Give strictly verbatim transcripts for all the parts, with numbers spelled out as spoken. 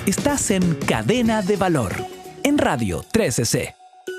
Estás en Cadena de Valor, en Radio trece C.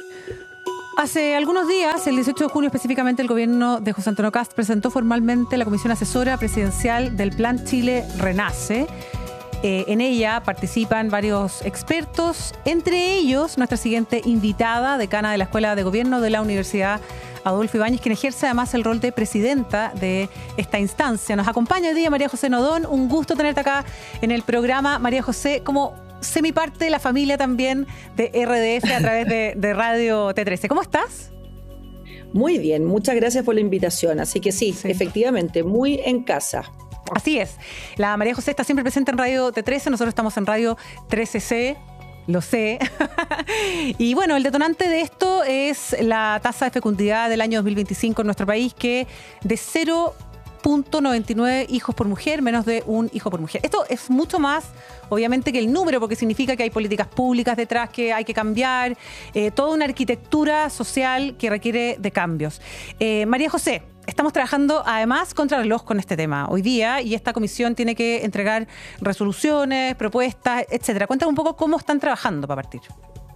Hace algunos días, el dieciocho de junio específicamente, el gobierno de José Antonio Kast presentó formalmente la Comisión Asesora Presidencial del Plan Chile Renace. Eh, en ella participan varios expertos, entre ellos nuestra siguiente invitada, decana de la Escuela de Gobierno de la Universidad Adolfo Ibáñez, quien ejerce además el rol de presidenta de esta instancia. Nos acompaña hoy día María José Nodón. Un gusto tenerte acá en el programa, María José, como semiparte de la familia también de R D F a través de, de Radio T trece. ¿Cómo estás? Muy bien, muchas gracias por la invitación. Así que sí, sí, efectivamente, muy en casa. Así es. La María José está siempre presente en Radio T trece, nosotros estamos en Radio trece C. Lo sé. Y bueno, el detonante de esto es la tasa de fecundidad del año dos mil veinticinco en nuestro país, que de cero punto noventa y nueve hijos por mujer, menos de un hijo por mujer. Esto es mucho más, obviamente, que el número, porque significa que hay políticas públicas detrás que hay que cambiar, eh, toda una arquitectura social que requiere de cambios. Eh, María José, estamos trabajando además contra reloj con este tema hoy día y esta comisión tiene que entregar resoluciones, propuestas, etcétera. Cuéntame un poco cómo están trabajando para partir.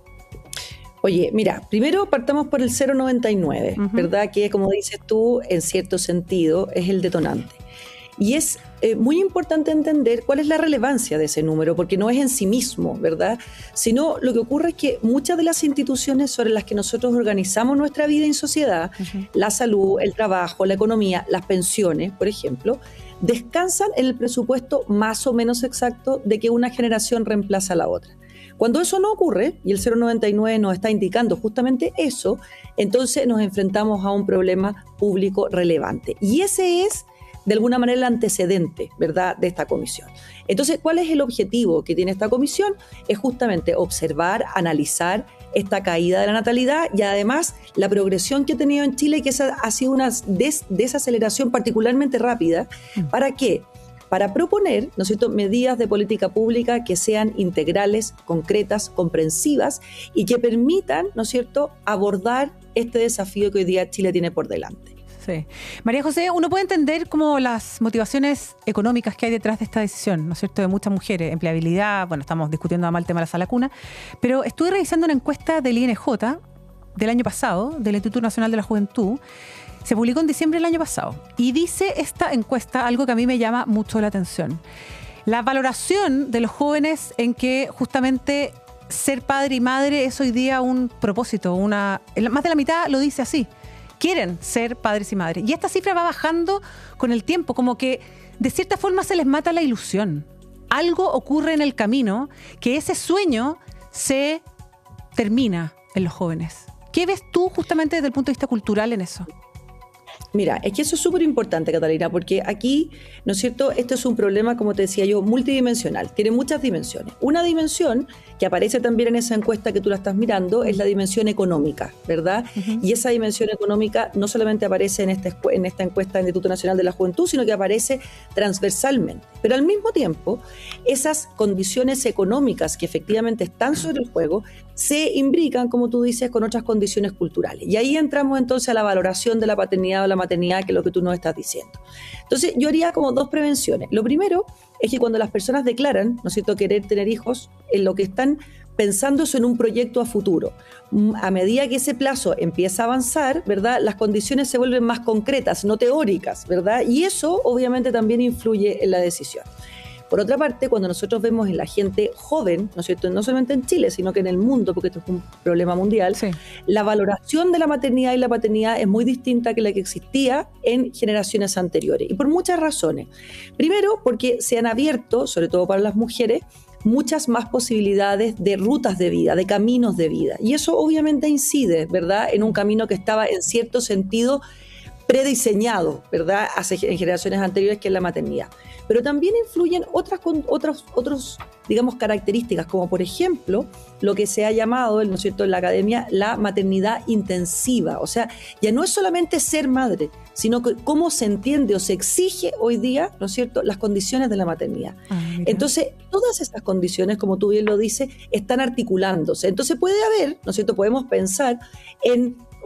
Oye, mira, primero partamos por el cero punto noventa y nueve, uh-huh. ¿verdad? Que, como dices tú, en cierto sentido es el detonante. Y es eh, muy importante entender cuál es la relevancia de ese número, porque no es en sí mismo, ¿verdad? Sino lo que ocurre es que muchas de las instituciones sobre las que nosotros organizamos nuestra vida en sociedad, uh-huh. la salud, el trabajo, la economía, las pensiones, por ejemplo, descansan en el presupuesto más o menos exacto de que una generación reemplaza a la otra. Cuando eso no ocurre, y el cero punto noventa y nueve nos está indicando justamente eso, entonces nos enfrentamos a un problema público relevante. Y ese es, de alguna manera, el antecedente, ¿verdad?, de esta comisión. Entonces, ¿cuál es el objetivo que tiene esta comisión? Es justamente observar, analizar esta caída de la natalidad y además la progresión que ha tenido en Chile, que esa ha sido una des- desaceleración particularmente rápida. ¿Para qué? Para proponer, ¿no es cierto?, medidas de política pública que sean integrales, concretas, comprensivas y que permitan, ¿no es cierto?, abordar este desafío que hoy día Chile tiene por delante. Sí. María José, uno puede entender como las motivaciones económicas que hay detrás de esta decisión, ¿no es cierto?, de muchas mujeres, empleabilidad, bueno, estamos discutiendo además el tema de la sala cuna, pero estuve revisando una encuesta del I N J del año pasado, del Instituto Nacional de la Juventud. Se publicó en diciembre del año pasado y dice esta encuesta algo que a mí me llama mucho la atención. La valoración de los jóvenes en que justamente ser padre y madre es hoy día un propósito. Una, más de la mitad lo dice así. Quieren ser padres y madres. Y esta cifra va bajando con el tiempo, como que de cierta forma se les mata la ilusión. Algo ocurre en el camino que ese sueño se termina en los jóvenes. ¿Qué ves tú justamente desde el punto de vista cultural en eso? Mira, es que eso es súper importante, Catalina, porque aquí, ¿no es cierto?, esto es un problema, como te decía yo, multidimensional, tiene muchas dimensiones. Una dimensión que aparece también en esa encuesta que tú la estás mirando es la dimensión económica, ¿verdad? Uh-huh. Y esa dimensión económica no solamente aparece en esta, en esta encuesta del Instituto Nacional de la Juventud, sino que aparece transversalmente. Pero al mismo tiempo, esas condiciones económicas que efectivamente están sobre el juego se imbrican, como tú dices, con otras condiciones culturales. Y ahí entramos entonces a la valoración de la paternidad o la maternidad, que es lo que tú nos estás diciendo. Entonces, yo haría como dos prevenciones. Lo primero es que cuando las personas declaran, ¿no es cierto?, querer tener hijos, en lo que están pensando es en un proyecto a futuro. A medida que ese plazo empieza a avanzar, ¿verdad?, las condiciones se vuelven más concretas, no teóricas, ¿verdad? Y eso obviamente también influye en la decisión. Por otra parte, cuando nosotros vemos en la gente joven, ¿no es cierto?, no solamente en Chile, sino que en el mundo, porque esto es un problema mundial, sí. La valoración de la maternidad y la paternidad es muy distinta que la que existía en generaciones anteriores. Y por muchas razones. Primero, porque se han abierto, sobre todo para las mujeres, muchas más posibilidades de rutas de vida, de caminos de vida. Y eso obviamente incide, ¿verdad?, en un camino que estaba en cierto sentido prediseñado, ¿verdad?, hace, en generaciones anteriores, que es la maternidad. Pero también influyen otras, otras, otros, digamos, características, como por ejemplo, lo que se ha llamado, ¿no es cierto?, en la academia, la maternidad intensiva. O sea, ya no es solamente ser madre, sino que cómo se entiende o se exige hoy día, ¿no es cierto?, las condiciones de la maternidad. Ah, Entonces, todas estas condiciones, como tú bien lo dices, están articulándose. Entonces puede haber, ¿no es cierto?, podemos pensar en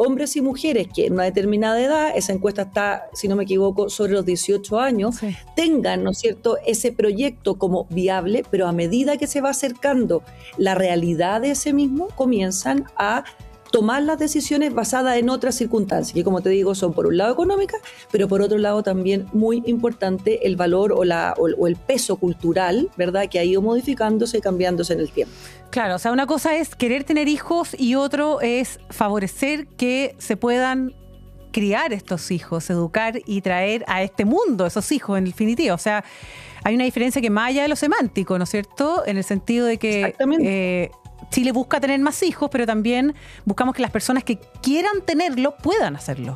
hombres y mujeres que en una determinada edad, esa encuesta está, si no me equivoco, sobre los dieciocho años, sí. tengan, ¿no es cierto?, ese proyecto como viable, pero a medida que se va acercando la realidad de ese mismo, comienzan a tomar las decisiones basadas en otras circunstancias, que como te digo son por un lado económicas, pero por otro lado también muy importante el valor o, la, o, o el peso cultural, ¿verdad?, que ha ido modificándose y cambiándose en el tiempo. Claro, o sea, una cosa es querer tener hijos y otro es favorecer que se puedan criar estos hijos, educar y traer a este mundo esos hijos en definitiva. O sea, hay una diferencia que más allá de lo semántico, ¿no es cierto?, en el sentido de que Exactamente. Eh, Chile busca tener más hijos, pero también buscamos que las personas que quieran tenerlo puedan hacerlo.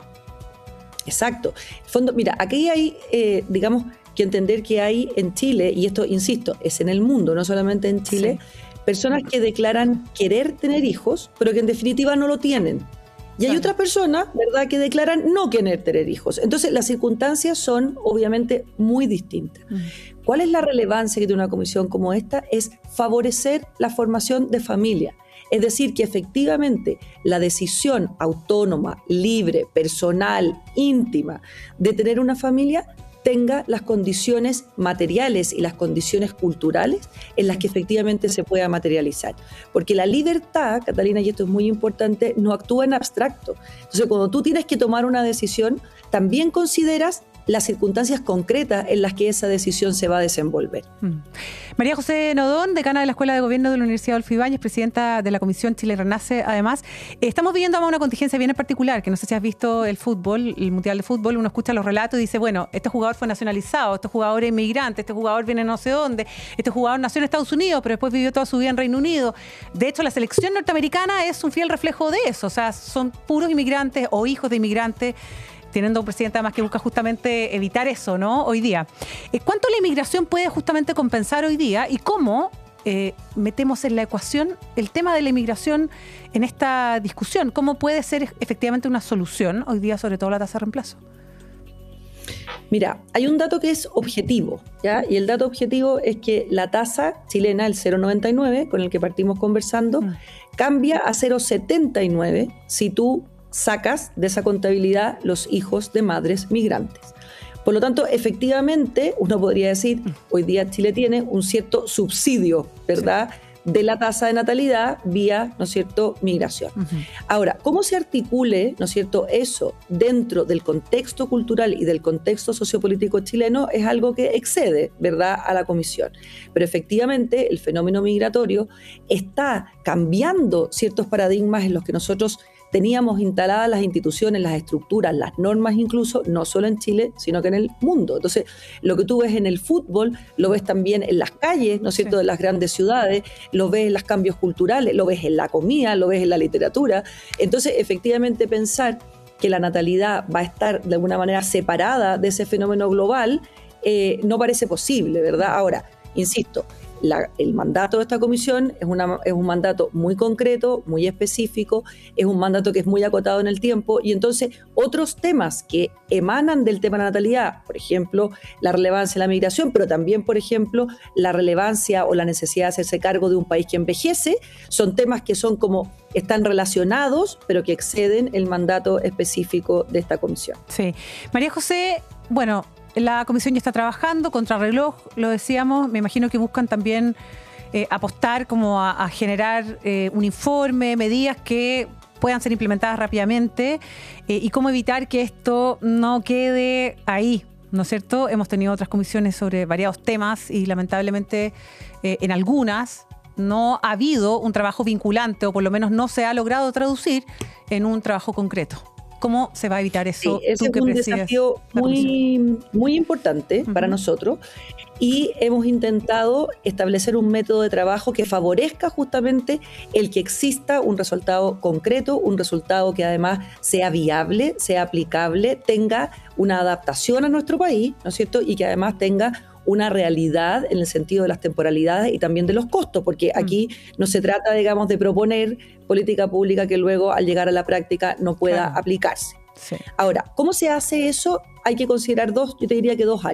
Exacto. Fondo, mira, aquí hay, eh, digamos, que entender que hay en Chile, y esto, insisto, es en el mundo, no solamente en Chile, sí. personas que declaran querer tener hijos, pero que en definitiva no lo tienen. Y hay claro. otras personas, ¿verdad?, que declaran no querer tener hijos. Entonces, las circunstancias son obviamente muy distintas. Mm. ¿Cuál es la relevancia que tiene una comisión como esta? Es favorecer la formación de familia. Es decir, que efectivamente la decisión autónoma, libre, personal, íntima de tener una familia tenga las condiciones materiales y las condiciones culturales en las que efectivamente se pueda materializar. Porque la libertad, Catalina, y esto es muy importante, no actúa en abstracto. Entonces, cuando tú tienes que tomar una decisión, también consideras las circunstancias concretas en las que esa decisión se va a desenvolver. Mm. María José Nodón, decana de la Escuela de Gobierno de la Universidad Adolfo Ibáñez, presidenta de la Comisión Chile Renace, además. Estamos viviendo una contingencia bien en particular, que no sé si has visto el fútbol, el Mundial de Fútbol, uno escucha los relatos y dice, bueno, este jugador fue nacionalizado, este jugador es inmigrante, este jugador viene no sé dónde, este jugador nació en Estados Unidos, pero después vivió toda su vida en Reino Unido. De hecho, la selección norteamericana es un fiel reflejo de eso, o sea, son puros inmigrantes o hijos de inmigrantes, teniendo un presidente además que busca justamente evitar eso, ¿no?, hoy día. ¿Cuánto la inmigración puede justamente compensar hoy día y cómo eh, metemos en la ecuación el tema de la inmigración en esta discusión? ¿Cómo puede ser efectivamente una solución hoy día, sobre todo la tasa de reemplazo? Mira, hay un dato que es objetivo, ¿ya? Y el dato objetivo es que la tasa chilena, el cero coma noventa y nueve, con el que partimos conversando, mm. cambia a cero coma setenta y nueve si tú sacas de esa contabilidad los hijos de madres migrantes. Por lo tanto, efectivamente, uno podría decir, hoy día Chile tiene un cierto subsidio, ¿verdad?, sí. de la tasa de natalidad vía, ¿no es cierto?, migración. Uh-huh. Ahora, ¿cómo se articule, ¿no es cierto?, eso dentro del contexto cultural y del contexto sociopolítico chileno es algo que excede, ¿verdad?, a la comisión. Pero efectivamente, el fenómeno migratorio está cambiando ciertos paradigmas en los que nosotros teníamos instaladas las instituciones, las estructuras, las normas incluso, no solo en Chile, sino que en el mundo. Entonces, lo que tú ves en el fútbol, lo ves también en las calles, ¿no es cierto?, sí. de las grandes ciudades, lo ves en los cambios culturales, lo ves en la comida, lo ves en la literatura. Entonces, efectivamente, pensar que la natalidad va a estar de alguna manera separada de ese fenómeno global, eh, no parece posible, ¿verdad? Ahora, insisto, La, el mandato de esta comisión es, una, es un mandato muy concreto, muy específico, es un mandato que es muy acotado en el tiempo y entonces otros temas que emanan del tema de la natalidad, por ejemplo, la relevancia de la migración, pero también, por ejemplo, la relevancia o la necesidad de hacerse cargo de un país que envejece, son temas que son como, están relacionados, pero que exceden el mandato específico de esta comisión. Sí. María José, bueno, la comisión ya está trabajando, contrarreloj, lo decíamos, me imagino que buscan también eh, apostar como a, a generar eh, un informe, medidas que puedan ser implementadas rápidamente eh, y cómo evitar que esto no quede ahí, ¿no es cierto? Hemos tenido otras comisiones sobre variados temas y lamentablemente eh, en algunas no ha habido un trabajo vinculante o por lo menos no se ha logrado traducir en un trabajo concreto. ¿Cómo se va a evitar eso? Sí, ese es un desafío muy, muy importante uh-huh. para nosotros y hemos intentado establecer un método de trabajo que favorezca justamente el que exista un resultado concreto, un resultado que además sea viable, sea aplicable, tenga una adaptación a nuestro país, ¿no es cierto? Y que además tenga una realidad en el sentido de las temporalidades y también de los costos, porque aquí no se trata, digamos, de proponer política pública que luego al llegar a la práctica no pueda claro. aplicarse. Sí. Ahora, ¿cómo se hace eso? Hay que considerar dos, yo te diría que dos áreas.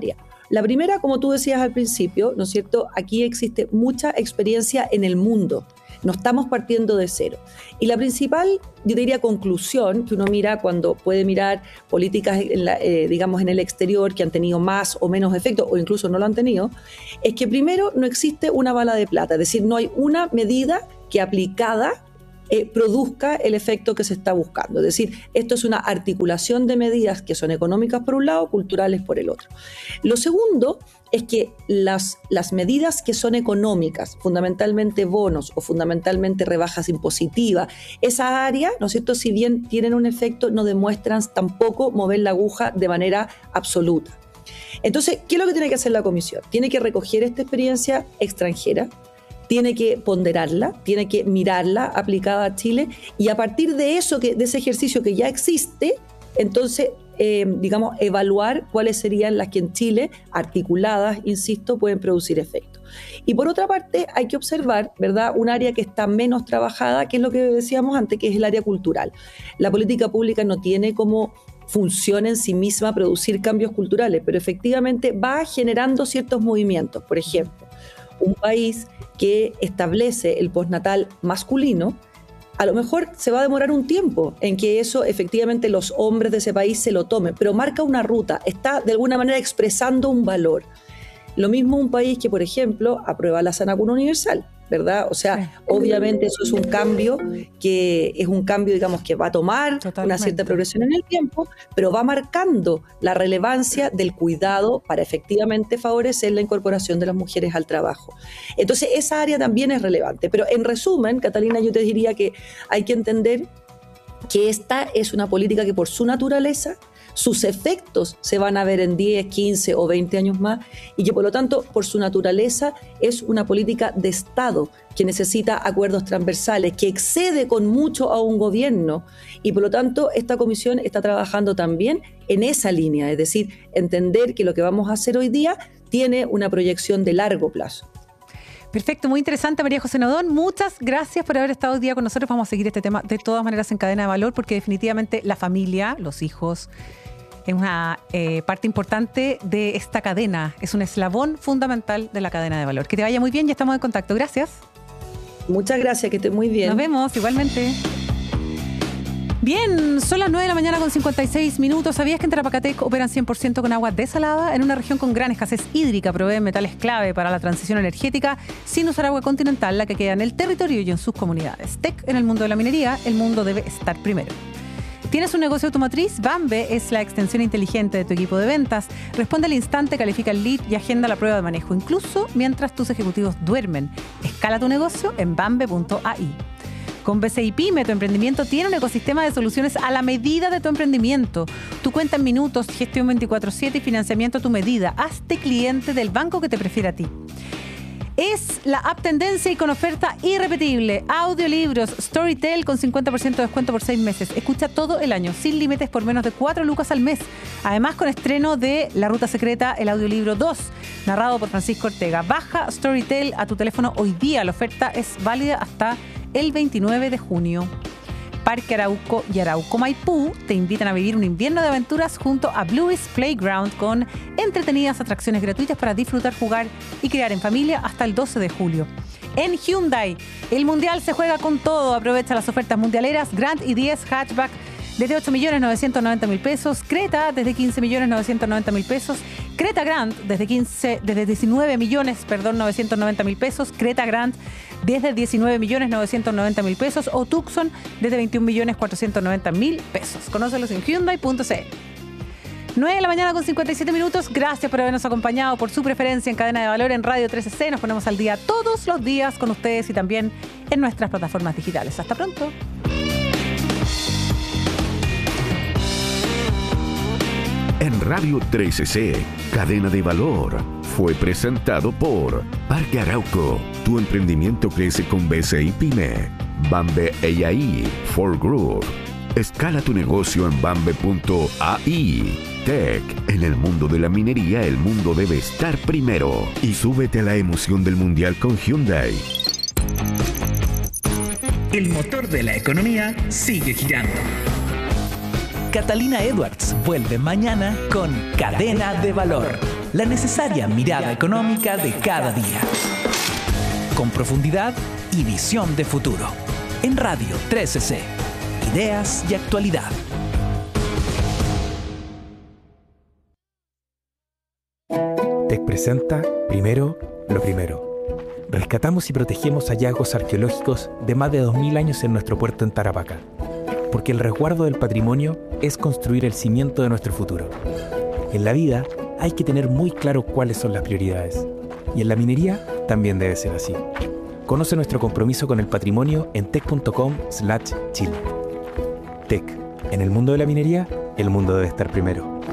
La primera, como tú decías al principio, ¿no es cierto? Aquí existe mucha experiencia en el mundo. No estamos partiendo de cero. Y la principal, yo diría, conclusión que uno mira cuando puede mirar políticas, en la, eh, digamos, en el exterior que han tenido más o menos efecto, o incluso no lo han tenido, es que primero no existe una bala de plata, es decir, no hay una medida que aplicada Eh, produzca el efecto que se está buscando. Es decir, esto es una articulación de medidas que son económicas por un lado, culturales por el otro. Lo segundo es que las, las medidas que son económicas, fundamentalmente bonos o fundamentalmente rebajas impositivas, esa área, ¿no es cierto?, si bien tienen un efecto, no demuestran tampoco mover la aguja de manera absoluta. Entonces, ¿qué es lo que tiene que hacer la Comisión? Tiene que recoger esta experiencia extranjera, tiene que ponderarla, tiene que mirarla aplicada a Chile y a partir de eso, que, de ese ejercicio que ya existe, entonces, eh, digamos, evaluar cuáles serían las que en Chile, articuladas, insisto, pueden producir efectos. Y por otra parte, hay que observar, ¿verdad?, un área que está menos trabajada, que es lo que decíamos antes, que es el área cultural. La política pública no tiene como función en sí misma producir cambios culturales, pero efectivamente va generando ciertos movimientos. Por ejemplo, un país que establece el postnatal masculino, a lo mejor se va a demorar un tiempo en que eso efectivamente los hombres de ese país se lo tomen, pero marca una ruta, está de alguna manera expresando un valor. Lo mismo un país que, por ejemplo, aprueba la sana cuna universal, ¿verdad? O sea, sí. Obviamente eso es un cambio que es un cambio, digamos, que va a tomar Totalmente. Una cierta progresión en el tiempo, pero va marcando la relevancia del cuidado para efectivamente favorecer la incorporación de las mujeres al trabajo. Entonces, esa área también es relevante. Pero en resumen, Catalina, yo te diría que hay que entender que esta es una política que por su naturaleza sus efectos se van a ver en diez, quince o veinte años más y que por lo tanto por su naturaleza es una política de Estado que necesita acuerdos transversales, que excede con mucho a un gobierno y por lo tanto esta comisión está trabajando también en esa línea, es decir, entender que lo que vamos a hacer hoy día tiene una proyección de largo plazo. Perfecto, muy interesante, María José Nodón. Muchas gracias por haber estado hoy día con nosotros. Vamos a seguir este tema de todas maneras en Cadena de Valor porque definitivamente la familia, los hijos, es una eh, parte importante de esta cadena. Es un eslabón fundamental de la cadena de valor. Que te vaya muy bien, ya estamos en contacto. Gracias. Muchas gracias, que estés muy bien. Nos vemos, igualmente. Bien, son las nueve de la mañana con cincuenta y seis minutos. ¿Sabías que en Tarapacatec operan cien por ciento con agua desalada? En una región con gran escasez hídrica proveen metales clave para la transición energética sin usar agua continental, la que queda en el territorio y en sus comunidades. T E C en el mundo de la minería, el mundo debe estar primero. ¿Tienes un negocio automotriz? Bambe es la extensión inteligente de tu equipo de ventas. Responde al instante, califica el lead y agenda la prueba de manejo, incluso mientras tus ejecutivos duermen. Escala tu negocio en bambe punto a i. Con B C I Pyme, tu emprendimiento tiene un ecosistema de soluciones a la medida de tu emprendimiento. Tu cuenta en minutos, gestión veinticuatro siete y financiamiento a tu medida. Hazte cliente del banco que te prefiere a ti. Es la app tendencia y con oferta irrepetible. Audiolibros, Storytel con cincuenta por ciento de descuento por seis meses. Escucha todo el año, sin límites, por menos de cuatro lucas al mes. Además, con estreno de La Ruta Secreta, el audiolibro dos, narrado por Francisco Ortega. Baja Storytel a tu teléfono hoy día. La oferta es válida hasta el veintinueve de junio. Parque Arauco y Arauco Maipú te invitan a vivir un invierno de aventuras junto a Blue's Playground con entretenidas atracciones gratuitas para disfrutar, jugar y crear en familia hasta el doce de julio. En Hyundai, el Mundial se juega con todo. Aprovecha las ofertas mundialeras Grand i diez Hatchback desde ocho millones novecientos noventa mil pesos, Creta desde quince millones novecientos noventa mil pesos, Creta Grand desde, quince, desde diecinueve millones novecientos noventa mil pesos, Creta Grand desde diecinueve millones novecientos noventa mil pesos o Tucson desde veintiún millones cuatrocientos noventa mil pesos. Conócelos en hyundai punto c l. nueve de la mañana con cincuenta y siete minutos. Gracias por habernos acompañado, por su preferencia en Cadena de Valor en Radio trece C. Nos ponemos al día todos los días con ustedes y también en nuestras plataformas digitales. Hasta pronto. En Radio trece C, Cadena de Valor, fue presentado por Parque Arauco. Tu emprendimiento crece con B C I Pyme. Bambe A I, For Group. Escala tu negocio en bambe punto a i. T E C, en el mundo de la minería, el mundo debe estar primero. Y súbete a la emoción del Mundial con Hyundai. El motor de la economía sigue girando. Catalina Edwards vuelve mañana con Cadena de Valor. la necesaria mirada económica de cada día. Con profundidad y visión de futuro. En Radio trece C. Ideas y actualidad. TEC presenta Primero lo Primero. Rescatamos y protegemos hallazgos arqueológicos de más de dos mil años en nuestro puerto en Tarapacá. Porque el resguardo del patrimonio es construir el cimiento de nuestro futuro. En la vida hay que tener muy claro cuáles son las prioridades. Y en la minería también debe ser así. Conoce nuestro compromiso con el patrimonio en tec punto com slash chile. TEC. En el mundo de la minería, el mundo debe estar primero.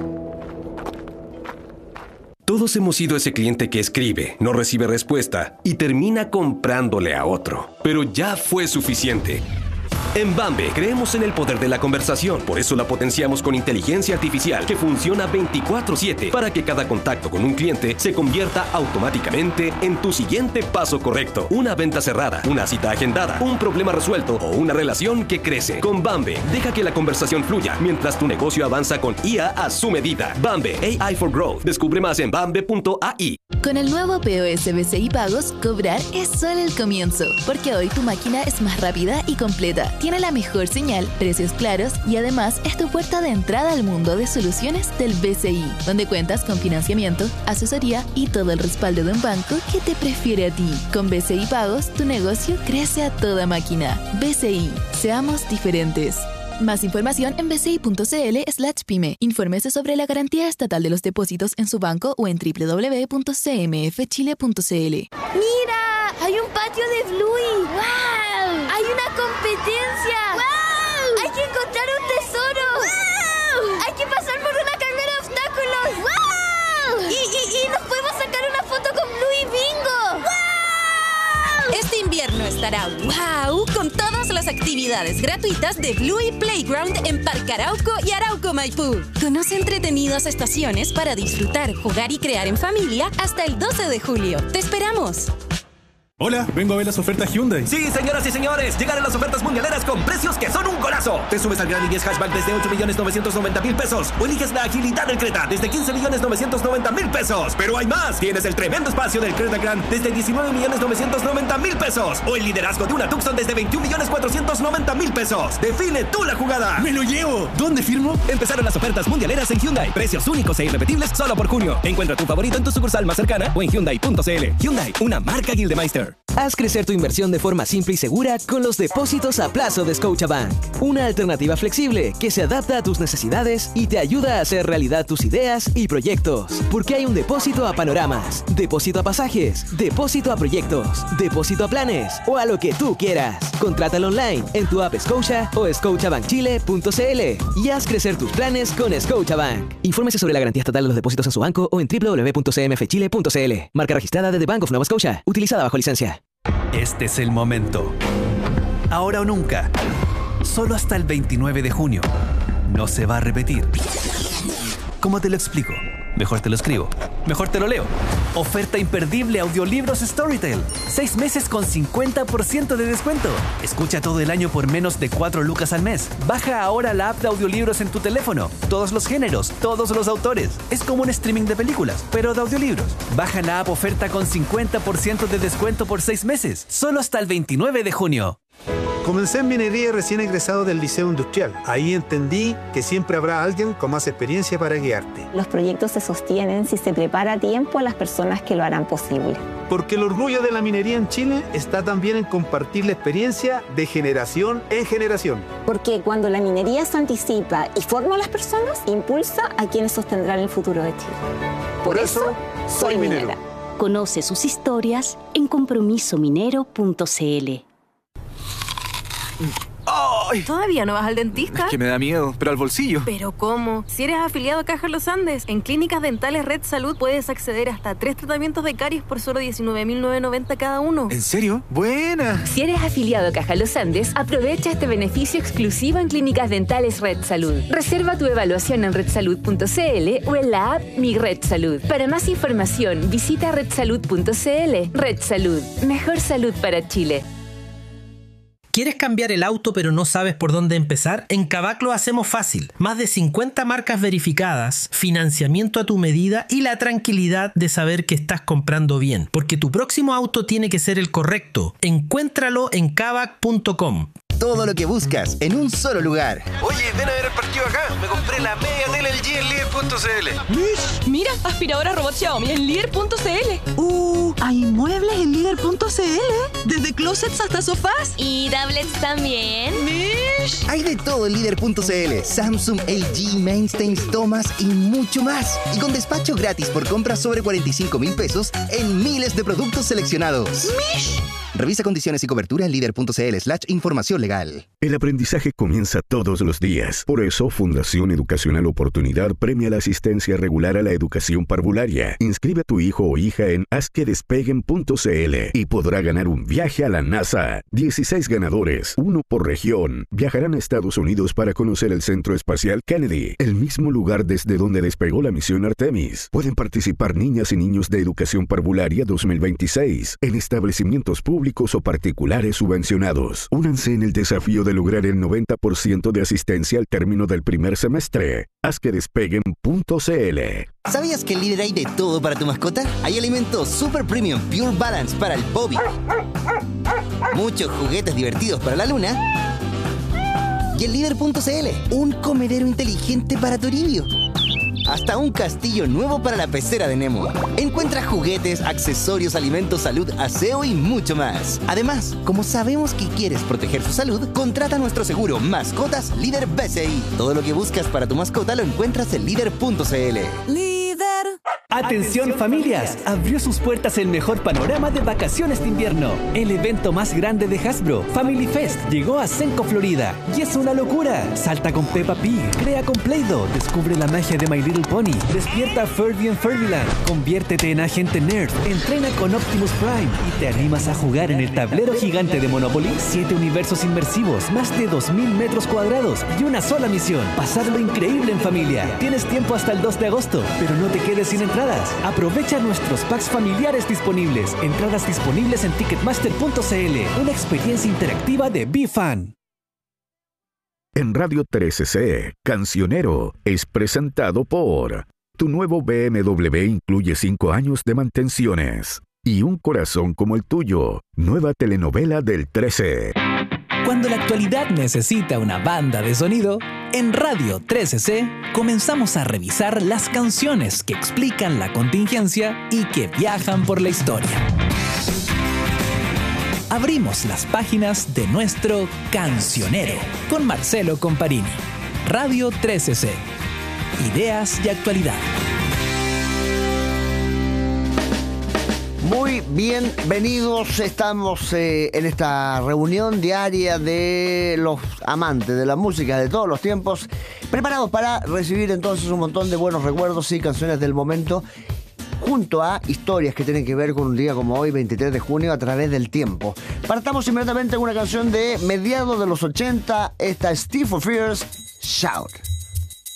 Todos hemos sido ese cliente que escribe, no recibe respuesta y termina comprándole a otro. Pero ya fue suficiente. En Bambe creemos en el poder de la conversación, por eso la potenciamos con inteligencia artificial que funciona veinticuatro siete para que cada contacto con un cliente se convierta automáticamente en tu siguiente paso correcto. Una venta cerrada, una cita agendada, un problema resuelto o una relación que crece. Con Bambe, deja que la conversación fluya mientras tu negocio avanza con I A a su medida. Bambe, A I for Growth. Descubre más en bambe punto a i. Con el nuevo P O S B C I Pagos, cobrar es solo el comienzo, porque hoy tu máquina es más rápida y completa. Tiene la mejor señal, precios claros y además es tu puerta de entrada al mundo de soluciones del B C I, donde cuentas con financiamiento, asesoría y todo el respaldo de un banco que te prefiere a ti. Con B C I Pagos, tu negocio crece a toda máquina. B C I, seamos diferentes. Más información en bci.cl slash pyme. Infórmese sobre la garantía estatal de los depósitos en su banco o en doble u doble u doble u punto c m f chile punto c l. ¡Mira! ¡Hay un patio de Bluey! ¡Wow! ¡Hay una competencia! ¡Wow! ¡Hay que encontrar un tesoro! ¡Wow! ¡Hay que pasar por una carrera de obstáculos! ¡Wow! Y, y, y nos podemos sacar una foto con Bluey Bingo. ¡Wow! Este invierno estará wow con todas las actividades gratuitas de Bluey Playground en Parque Arauco y Arauco Maipú. Conoce entretenidas estaciones para disfrutar, jugar y crear en familia hasta el doce de julio. ¡Te esperamos! Hola, vengo a ver las ofertas Hyundai. Sí, señoras y señores, llegaron las ofertas mundialeras con precios que son un golazo. Te subes al Gran i diez Hatchback desde ocho millones novecientos noventa mil pesos o eliges la agilidad del Creta desde quince millones novecientos noventa mil pesos. Pero hay más, tienes el tremendo espacio del Creta Grand desde diecinueve millones novecientos noventa mil pesos o el liderazgo de una Tucson desde veintiún millones cuatrocientos noventa mil pesos. Define tú la jugada. ¡Me lo llevo! ¿Dónde firmo? Empezaron las ofertas mundialeras en Hyundai. Precios únicos e irrepetibles solo por junio. Encuentra tu favorito en tu sucursal más cercana o en hyundai punto c l. Hyundai, una marca Gildemeister. Haz crecer tu inversión de forma simple y segura con los depósitos a plazo de Scotiabank. Una alternativa flexible que se adapta a tus necesidades y te ayuda a hacer realidad tus ideas y proyectos. Porque hay un depósito a panoramas, depósito a pasajes, depósito a proyectos, depósito a planes o a lo que tú quieras. Contrátalo online en tu app Scotia o scotiabank chile punto c l y haz crecer tus planes con Scotiabank. Infórmese sobre la garantía estatal de los depósitos en su banco o en doble u doble u doble u punto c m f chile punto c l. Marca registrada de The Bank of Nova Scotia. Utilizada bajo licencia. Este es el momento. Ahora o nunca. Solo hasta el veintinueve de junio. No se va a repetir. ¿Cómo te lo explico? Mejor te lo escribo. Mejor te lo leo. Oferta imperdible Audiolibros Storytel. Seis meses con cincuenta por ciento de descuento. Escucha todo el año por menos de cuatro lucas al mes. Baja ahora la app de audiolibros en tu teléfono. Todos los géneros, todos los autores. Es como un streaming de películas, pero de audiolibros. Baja la app oferta con cincuenta por ciento de descuento por seis meses. Solo hasta el veintinueve de junio. Comencé en minería recién egresado del Liceo Industrial. Ahí entendí que siempre habrá alguien con más experiencia para guiarte. Los proyectos se sostienen si se prepara a tiempo a las personas que lo harán posible. Porque el orgullo de la minería en Chile está también en compartir la experiencia de generación en generación. Porque cuando la minería se anticipa y forma a las personas, impulsa a quienes sostendrán el futuro de Chile. Por, Por eso, eso, soy minera. minera. Conoce sus historias en compromiso minero punto c l. ¡Ay! ¿Todavía no vas al dentista? Es que me da miedo, pero al bolsillo. ¿Pero cómo? Si eres afiliado a Caja Los Andes, en Clínicas Dentales Red Salud puedes acceder hasta tres tratamientos de caries por solo diecinueve mil novecientos noventa cada uno. ¿En serio? ¡Buena! Si eres afiliado a Caja Los Andes, aprovecha este beneficio exclusivo en Clínicas Dentales Red Salud. Reserva tu evaluación en red salud punto c l o en la app Mi Red Salud. Para más información, visita red salud punto c l. Red Salud. Mejor salud para Chile. ¿Quieres cambiar el auto pero no sabes por dónde empezar? En Kavak lo hacemos fácil. Más de cincuenta marcas verificadas, financiamiento a tu medida y la tranquilidad de saber que estás comprando bien. Porque tu próximo auto tiene que ser el correcto. Encuéntralo en kavak punto com. Todo lo que buscas en un solo lugar. Oye, ven a ver el partido acá. Me compré la media tele L G en líder punto c l. Mira, aspiradora robot Xiaomi en líder punto c l. Uh, hay muebles en líder punto c l. Desde closets hasta sofás. Y tablets también. Mish. Hay de todo en líder punto c l. Samsung, L G, Mainstays, Thomas y mucho más. Y con despacho gratis por compras sobre cuarenta y cinco mil pesos en miles de productos seleccionados. Mish. Revisa condiciones y cobertura en líder punto c l slash información legal. El aprendizaje comienza todos los días. Por eso, Fundación Educacional Oportunidad premia la asistencia regular a la educación parvularia. Inscribe a tu hijo o hija en haz que despeguen punto c l y podrá ganar un viaje a la NASA. dieciséis ganadores, uno por región, viajarán a Estados Unidos para conocer el Centro Espacial Kennedy, el mismo lugar desde donde despegó la misión Artemis. Pueden participar niñas y niños de Educación Parvularia dos mil veintiséis en establecimientos públicos o particulares subvencionados. Únanse en el desafío de lograr el noventa por ciento de asistencia al término del primer semestre. Haz que despeguen punto c l. ¿Sabías que en Líder hay de todo para tu mascota? Hay alimentos Super Premium Pure Balance para el Bobby, muchos juguetes divertidos para la Luna y en líder punto c l un comedero inteligente para Toribio. Hasta un castillo nuevo para la pecera de Nemo. Encuentra juguetes, accesorios, alimentos, salud, aseo y mucho más. Además, como sabemos que quieres proteger su salud, contrata nuestro seguro Mascotas Líder B C I. Todo lo que buscas para tu mascota lo encuentras en líder punto c l. Líder. Atención familias, abrió sus puertas el mejor panorama de vacaciones de invierno. El evento más grande de Hasbro, Family Fest, llegó a Senco, Florida. Y es una locura. Salta con Peppa Pig, crea con Play-Doh, descubre la magia de My Little Pony, despierta a Furby en Furbyland, conviértete en agente nerd, entrena con Optimus Prime y te animas a jugar en el tablero gigante de Monopoly. Siete universos inmersivos, más de dos mil metros cuadrados y una sola misión, pasarlo increíble en familia. Tienes tiempo hasta el dos de agosto, pero no te quedes sin entradas. Aprovecha nuestros packs familiares disponibles. Entradas disponibles en ticketmaster punto c l. Una experiencia interactiva de B-Fan. En Radio trece C, Cancionero es presentado por... Tu nuevo B M W incluye cinco años de mantenciones y un corazón como el tuyo. Nueva telenovela del trece. Cuando la actualidad necesita una banda de sonido, en Radio trece C comenzamos a revisar las canciones que explican la contingencia y que viajan por la historia. Abrimos las páginas de nuestro Cancionero con Marcelo Comparini. Radio trece C. Ideas y actualidad. Muy bienvenidos, estamos eh, en esta reunión diaria de los amantes de la música de todos los tiempos, preparados para recibir entonces un montón de buenos recuerdos y canciones del momento, junto a historias que tienen que ver con un día como hoy, veintitrés de junio, a través del tiempo. Partamos inmediatamente con una canción de mediados de los ochenta, esta es Steve for Fears, Shout.